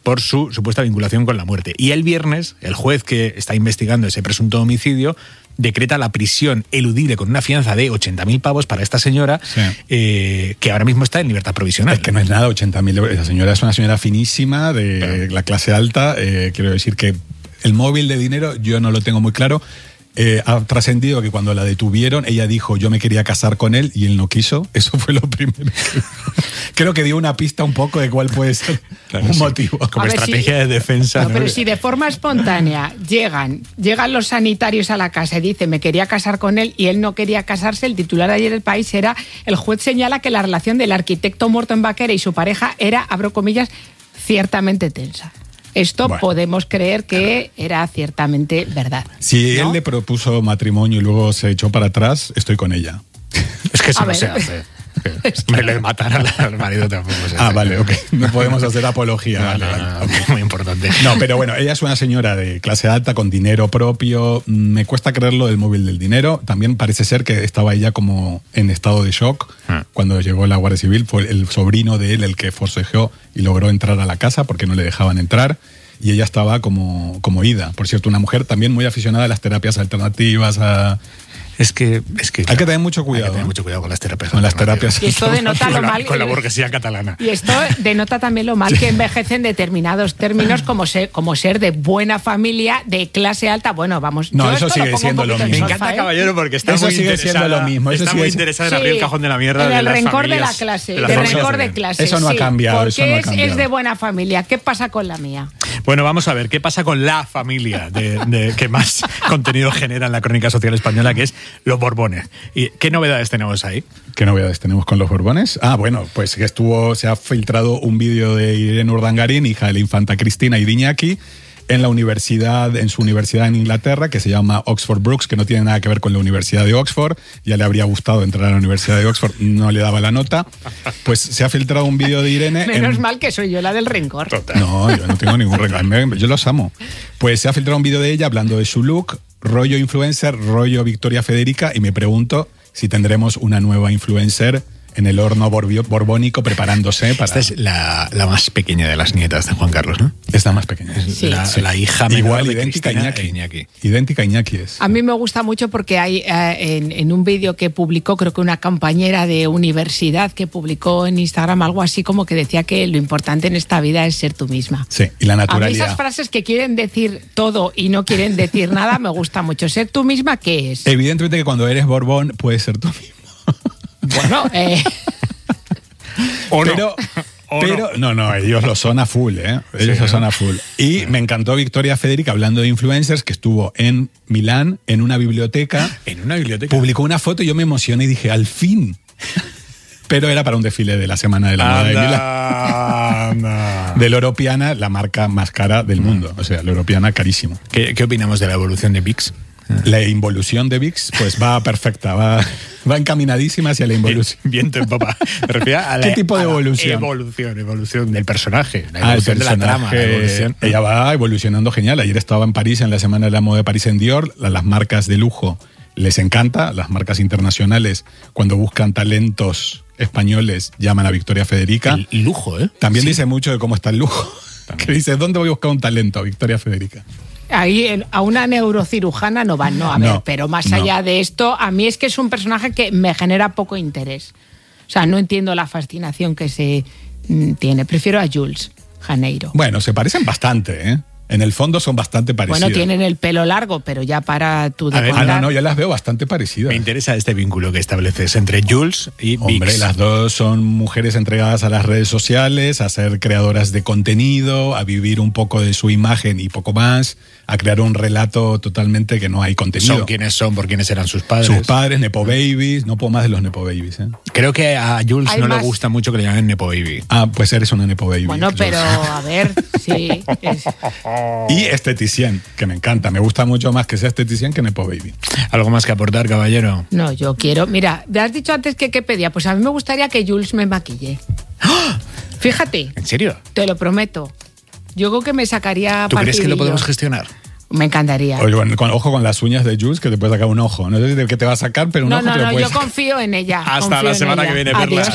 por su supuesta vinculación con la muerte. Y el viernes, el juez que está investigando ese presunto homicidio decreta la prisión eludible con una fianza de 80.000 pavos para esta señora, que ahora mismo está en libertad provisional. Es que no es nada, 80.000 euros. La señora es una señora finísima, de la clase alta. Quiero decir que el móvil de dinero yo no lo tengo muy claro. Ha trascendido que cuando la detuvieron, ella dijo, yo me quería casar con él y él no quiso. Eso fue lo primero. Creo que dio una pista un poco de cuál puede ser un motivo. Como estrategia de defensa. No, pero si de forma espontánea llegan los sanitarios a la casa y dicen, me quería casar con él y él no quería casarse, el titular de ayer del País era, el juez señala que la relación del arquitecto muerto en Baquera y su pareja era, abro comillas, ciertamente tensa. Esto podemos creer que era ciertamente verdad. Si él le propuso matrimonio y luego se echó para atrás, estoy con ella. Es que eso no se hace. Le matar al marido tampoco se hace. Vale, ok. No podemos hacer apología. Vale. Muy importante. No, pero bueno, ella es una señora de clase alta con dinero propio. Me cuesta creerlo del móvil del dinero. También parece ser que estaba ella como en estado de shock cuando llegó la Guardia Civil. Fue el sobrino de él el que forcejeó y logró entrar a la casa porque no le dejaban entrar. Y ella estaba como ida. Por cierto, una mujer también muy aficionada a las terapias alternativas, Es que hay que tener mucho cuidado. Hay que tener mucho cuidado con las terapias. Con las terapias. Y esto denota lo mal. Con la burguesía catalana. Y esto denota también lo mal que envejecen determinados términos como ser de buena familia, de clase alta. Bueno, vamos. No, eso sigue siendo lo mismo. Me encanta, caballero, porque está eso muy sigue siendo lo mismo. Está muy interesada en abrir el cajón de la mierda. En el rencor familias, de la clase. de rencor de clase. Eso no ha cambiado. Porque es de buena familia. ¿Qué pasa con la mía? Bueno, vamos a ver, ¿qué pasa con la familia que más contenido genera en la crónica social española, que es los Borbones? ¿Y qué novedades tenemos ahí? ¿Qué novedades tenemos con los Borbones? Bueno, pues que se ha filtrado un vídeo de Irene Urdangarín, hija de la infanta Cristina y de Iñaki, en su universidad en Inglaterra, que se llama Oxford Brookes, que no tiene nada que ver con la Universidad de Oxford. Ya le habría gustado entrar a la Universidad de Oxford, no le daba la nota. Pues se ha filtrado un vídeo de Irene. Menos mal que soy yo la del rencor. Total. No, yo no tengo ningún rencor, yo los amo. Pues se ha filtrado un vídeo de ella hablando de su look, rollo influencer, rollo Victoria Federica, y me pregunto si tendremos una nueva influencer en el horno borbónico preparándose para... Esta es la más pequeña de las nietas de Juan Carlos, ¿no? Es la más pequeña. Sí. La hija menor igual, de idéntica a Iñaki. Idéntica a Iñaki es. A mí me gusta mucho porque hay en un vídeo que publicó, creo que una compañera de universidad que publicó en Instagram algo así como que decía que lo importante en esta vida es ser tú misma. Sí, y la naturalidad. A mí esas frases que quieren decir todo y no quieren decir nada me gusta mucho. ¿Ser tú misma qué es? Evidentemente que cuando eres Borbón puedes ser tú mismo. Bueno, Pero no, ellos lo son a full, ¿eh? Ellos lo son a full. Y me encantó Victoria Federica, hablando de influencers, que estuvo en Milán, en una biblioteca. ¿En una biblioteca? Publicó una foto y yo me emocioné y dije, al fin. Pero era para un desfile de la Semana de la Moda de Milán. De Loro Piana, la marca más cara del mundo. O sea, Loro Piana, carísimo. ¿Qué opinamos de la evolución de VIX? La involución de VIX, pues va perfecta, va encaminadísima hacia la involución. Viento en popa. Me refiero a ¿Qué tipo de evolución? Evolución del personaje, la evolución de la trama. Ella va evolucionando genial. Ayer estaba en París, en la Semana de la Moda de París en Dior. Las marcas de lujo les encanta, las marcas internacionales, cuando buscan talentos españoles, llaman a Victoria Federica. El lujo, ¿eh? También dice mucho de cómo está el lujo. Que dice, ¿dónde voy a buscar un talento? Victoria Federica. Ahí a una neurocirujana no van, pero más allá de esto, a mí es que es un personaje que me genera poco interés. O sea, no entiendo la fascinación que se tiene. Prefiero a Jules Janeiro. Bueno, se parecen bastante, ¿eh? En el fondo son bastante parecidas. Bueno, tienen el pelo largo, pero ya para tu decontar... no, yo las veo bastante parecidas. Me interesa este vínculo que estableces entre Jules y VIX. Hombre, las dos son mujeres entregadas a las redes sociales, a ser creadoras de contenido, a vivir un poco de su imagen y poco más, a crear un relato totalmente que no hay contenido. Son quienes son, por quiénes eran sus padres. Sus padres, Nepo Babies, no puedo más de los Nepo Babies, ¿eh? Creo que a Jules no le gusta mucho que le llamen Nepo Baby. Pues eres una Nepo Baby. Bueno, pero a ver, sí. Y esteticien, que me encanta. Me gusta mucho más que sea esteticien que Nepo Baby. ¿Algo más que aportar, caballero? No, yo quiero... Mira, ¿te has dicho antes que qué pedía? Pues a mí me gustaría que Jules me maquille. ¡Oh! Fíjate. ¿En serio? Te lo prometo. Yo creo que me sacaría... ¿Tú crees que lo podemos gestionar? Me encantaría. Oye, ojo con las uñas de Jules, que te puede sacar un ojo. No sé de qué te va a sacar, pero un ojo te lo puedes... yo confío en ella. Hasta la semana que viene, Perla. Adiós.